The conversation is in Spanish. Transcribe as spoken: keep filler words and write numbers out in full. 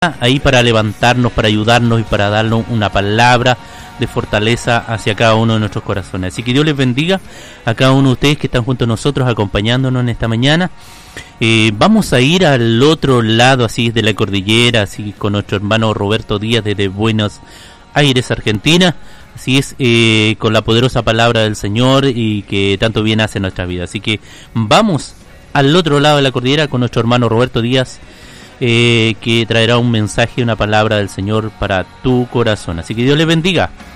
ahí para levantarnos, para ayudarnos y para darnos una palabra de fortaleza hacia cada uno de nuestros corazones. Así que Dios les bendiga a cada uno de ustedes que están junto a nosotros acompañándonos en esta mañana. Eh, vamos a ir al otro lado, así de la cordillera, así con nuestro hermano Roberto Díaz desde Buenos Aires, Argentina. Así es, eh, con la poderosa palabra del Señor y que tanto bien hace en nuestra vida. Así que vamos al otro lado de la cordillera con nuestro hermano Roberto Díaz, Eh, que traerá un mensaje, una palabra del Señor para tu corazón. Así que Dios les bendiga.